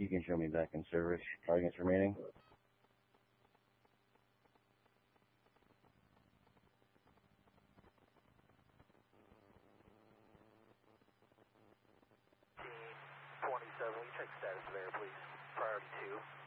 You can show me back in service. Targets remaining. Team 27, will you check status there, please? Priority 2.